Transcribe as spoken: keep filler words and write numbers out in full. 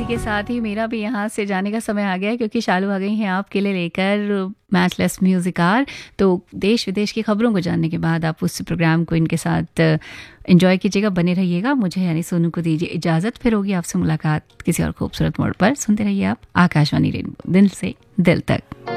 के साथ ही मेरा भी यहाँ से जाने का समय आ गया है, क्योंकि शालू आ गई हैं आपके लिए लेकर मैचलेस म्यूजिक आर। तो देश विदेश की खबरों को जानने के बाद आप उस प्रोग्राम को इनके साथ एंजॉय कीजिएगा, बने रहिएगा। मुझे यानी सोनू को दीजिए इजाज़त, फिर होगी आपसे मुलाकात किसी और खूबसूरत मोड़ पर। सुनते रहिए आप आकाशवाणी रेनबो, दिल से दिल तक।